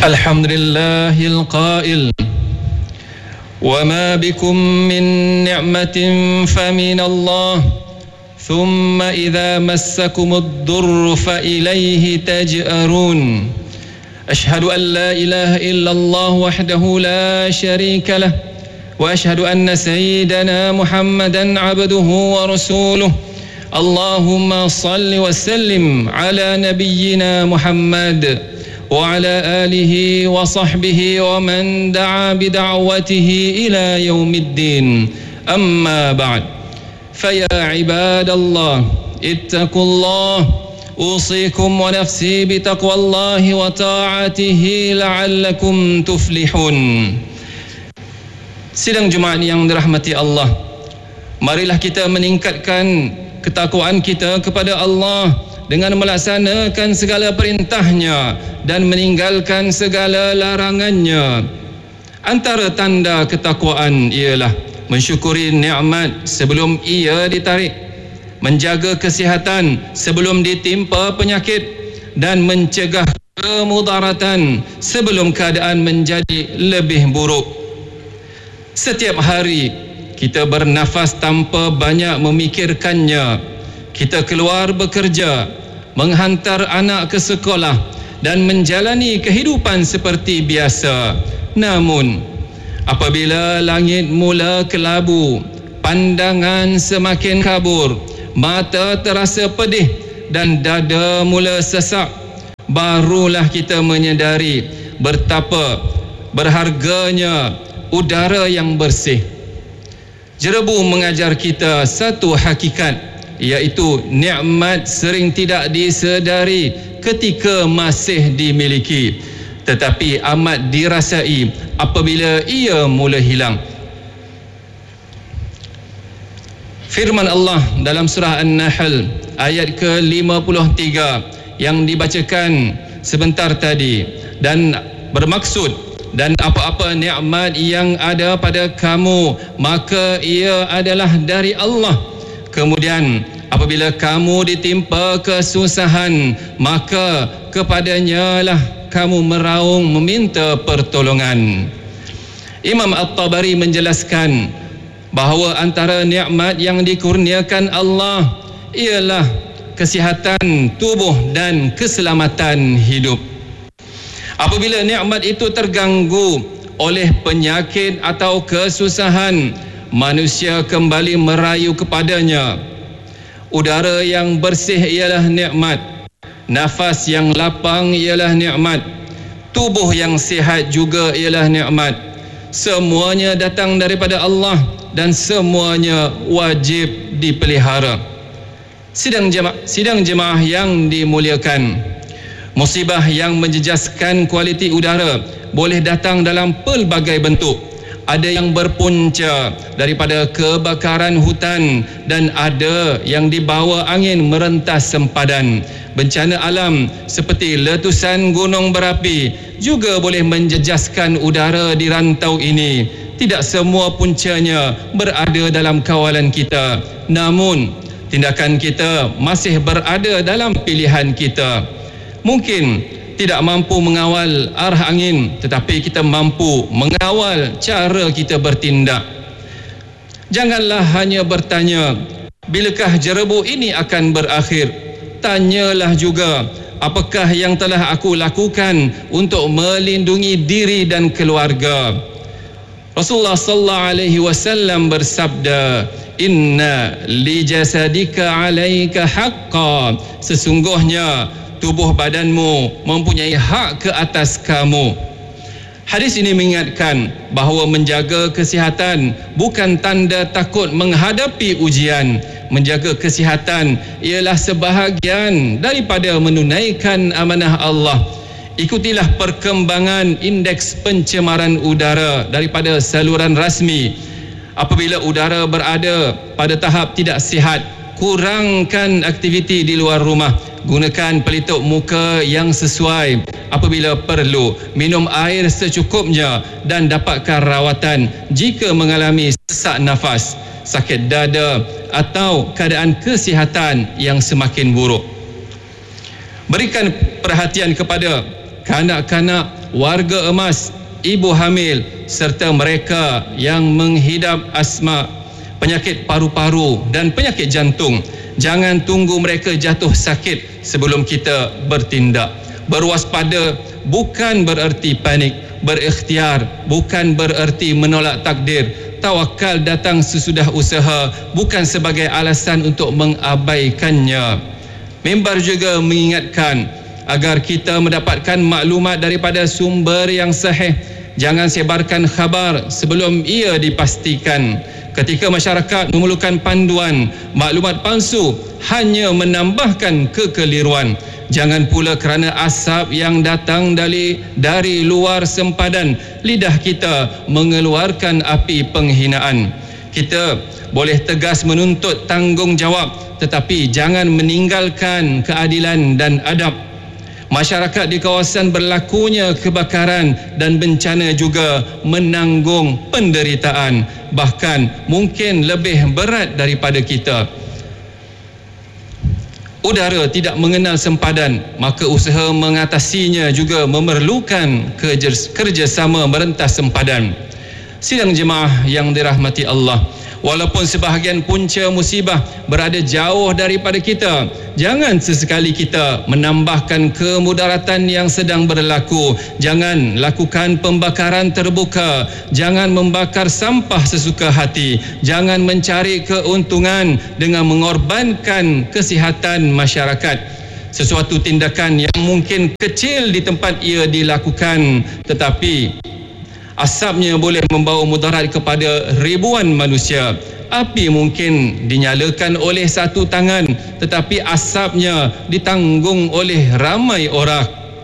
الحمد لله القائل وما بكم من نعمة فمن الله ثم إذا مسكم الضر فإليه تجأرون أشهد أن لا إله إلا الله وحده لا شريك له وأشهد أن سيدنا محمدا عبده ورسوله اللهم صل وسلم على نبينا محمد وعلى آله وصحبه ومن دعا بدعوته إلى يوم الدين أما بعد فيا عباد الله اتقوا الله أوصيكم ونفسي بتقوى الله وطاعته لعلكم تفلحون. Sidang Jumaat yang dirahmati Allah, marilah kita meningkatkan ketakwaan kita kepada Allah dengan melaksanakan segala perintahnya dan meninggalkan segala larangannya. Antara tanda ketakwaan ialah mensyukuri nikmat sebelum ia ditarik, menjaga kesihatan sebelum ditimpa penyakit, dan mencegah kemudaratan sebelum keadaan menjadi lebih buruk. Setiap hari kita bernafas tanpa banyak memikirkannya. Kita keluar bekerja, menghantar anak ke sekolah dan menjalani kehidupan seperti biasa. Namun, apabila langit mula kelabu, pandangan semakin kabur, mata terasa pedih dan dada mula sesak, barulah kita menyedari betapa berharganya udara yang bersih. Jerebu mengajar kita satu hakikat, iaitu nikmat sering tidak disedari ketika masih dimiliki, tetapi amat dirasai apabila ia mula hilang. Firman Allah dalam surah An-Nahl ayat ke-53 yang dibacakan sebentar tadi, dan bermaksud, dan apa-apa nikmat yang ada pada kamu maka ia adalah dari Allah. Kemudian apabila kamu ditimpa kesusahan maka kepadanya lah kamu meraung meminta pertolongan. Imam At-Tabari menjelaskan bahawa antara nikmat yang dikurniakan Allah ialah kesihatan tubuh dan keselamatan hidup. Apabila nikmat itu terganggu oleh penyakit atau kesusahan, manusia kembali merayu kepadanya. Udara yang bersih ialah nikmat, nafas yang lapang ialah nikmat, tubuh yang sihat juga ialah nikmat. Semuanya datang daripada Allah dan semuanya wajib dipelihara. Sidang jemaah yang dimuliakan, musibah yang menjejaskan kualiti udara boleh datang dalam pelbagai bentuk. Ada yang berpunca daripada kebakaran hutan dan ada yang dibawa angin merentas sempadan. Bencana alam seperti letusan gunung berapi juga boleh menjejaskan udara di rantau ini. Tidak semua puncanya berada dalam kawalan kita, namun tindakan kita masih berada dalam pilihan kita. Mungkin tidak mampu mengawal arah angin, tetapi kita mampu mengawal cara kita bertindak. Janganlah hanya bertanya, bilakah jerebu ini akan berakhir? Tanyalah juga, apakah yang telah aku lakukan untuk melindungi diri dan keluarga? Rasulullah sallallahu alaihi wasallam bersabda, "Inna li jasadika 'alaika haqqan." Sesungguhnya tubuh badanmu mempunyai hak ke atas kamu. Hadis ini mengingatkan bahawa menjaga kesihatan bukan tanda takut menghadapi ujian. Menjaga kesihatan ialah sebahagian daripada menunaikan amanah Allah. Ikutilah perkembangan indeks pencemaran udara daripada saluran rasmi. Apabila udara berada pada tahap tidak sihat, kurangkan aktiviti di luar rumah. Gunakan pelitup muka yang sesuai. Apabila perlu, minum air secukupnya dan dapatkan rawatan jika mengalami sesak nafas, sakit dada atau keadaan kesihatan yang semakin buruk. Berikan perhatian kepada kanak-kanak warga emas, ibu hamil serta mereka yang menghidap asma, penyakit paru-paru dan penyakit jantung. Jangan tunggu mereka jatuh sakit sebelum kita bertindak. Berwaspada bukan bererti panik, berikhtiar bukan bererti menolak takdir. Tawakal datang sesudah usaha, bukan sebagai alasan untuk mengabaikannya. Mimbar juga mengingatkan agar kita mendapatkan maklumat daripada sumber yang sahih. Jangan sebarkan khabar sebelum ia dipastikan. Ketika masyarakat memerlukan panduan, maklumat palsu hanya menambahkan kekeliruan. Jangan pula kerana asap yang datang dari luar sempadan, lidah kita mengeluarkan api penghinaan. Kita boleh tegas menuntut tanggungjawab, tetapi jangan meninggalkan keadilan dan adab. Masyarakat di kawasan berlakunya kebakaran dan bencana juga menanggung penderitaan, bahkan mungkin lebih berat daripada kita. Udara tidak mengenal sempadan, maka usaha mengatasinya juga memerlukan kerjasama merentas sempadan. Sidang jemaah yang dirahmati Allah, walaupun sebahagian punca musibah berada jauh daripada kita, jangan sesekali kita menambahkan kemudaratan yang sedang berlaku. Jangan lakukan pembakaran terbuka, jangan membakar sampah sesuka hati, jangan mencari keuntungan dengan mengorbankan kesihatan masyarakat. Sesuatu tindakan yang mungkin kecil di tempat ia dilakukan, tetapi asapnya boleh membawa mudarat kepada ribuan manusia. Api mungkin dinyalakan oleh satu tangan, tetapi asapnya ditanggung oleh ramai orang.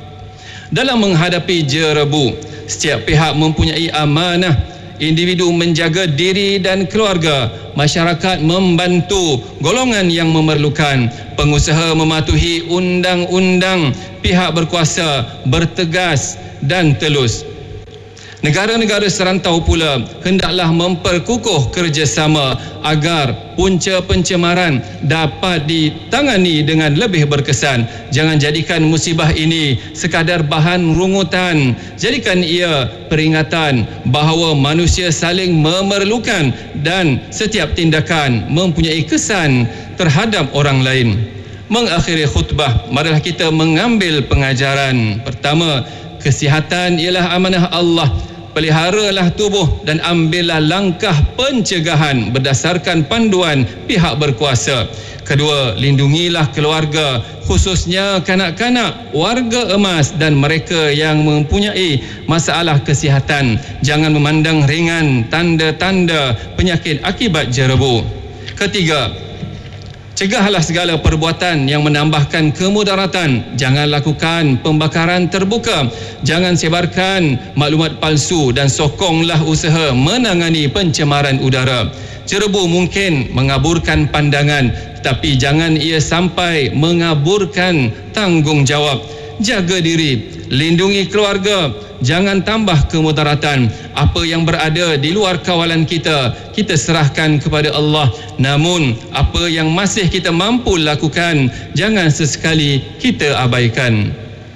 Dalam menghadapi jerebu, setiap pihak mempunyai amanah. Individu menjaga diri dan keluarga, masyarakat membantu golongan yang memerlukan, pengusaha mematuhi undang-undang, pihak berkuasa bertegas dan telus. Negara-negara serantau pula hendaklah memperkukuh kerjasama agar punca pencemaran dapat ditangani dengan lebih berkesan. Jangan jadikan musibah ini sekadar bahan rungutan. Jadikan ia peringatan bahawa manusia saling memerlukan dan setiap tindakan mempunyai kesan terhadap orang lain. Mengakhiri khutbah, marilah kita mengambil pengajaran. Pertama, kesihatan ialah amanah Allah. Peliharalah tubuh dan ambillah langkah pencegahan berdasarkan panduan pihak berkuasa. Kedua, lindungilah keluarga, khususnya kanak-kanak, warga emas dan mereka yang mempunyai masalah kesihatan. Jangan memandang ringan tanda-tanda penyakit akibat jerebu. Ketiga, cegahlah segala perbuatan yang menambahkan kemudaratan. Jangan lakukan pembakaran terbuka. Jangan sebarkan maklumat palsu dan sokonglah usaha menangani pencemaran udara. Jerebu mungkin mengaburkan pandangan, tetapi jangan ia sampai mengaburkan tanggungjawab. Jaga diri, lindungi keluarga, jangan tambah kemudaratan. Apa yang berada di luar kawalan kita, kita serahkan kepada Allah. Namun, apa yang masih kita mampu lakukan, jangan sesekali kita abaikan.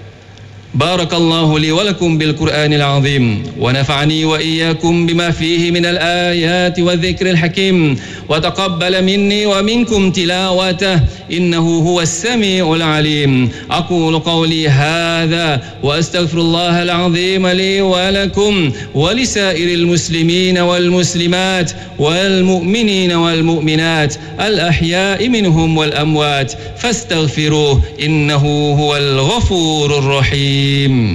Barakallahu li wa lakum bil Qur'anil azim wa nafa'ani wa iyyakum bima fihi min al ayati wa dhikril hakim wa taqabbala minni wa minkum tilawatah innahu huwas samiul alim. Aqulu qawli hadha wa astaghfirullah al azim li wa lakum wa lisairil muslimin wal muslimat wal mu'minin wal mu'minat al ahya'i minhum wal amwat fastaghfiruh innahu huwal ghafurur rahim.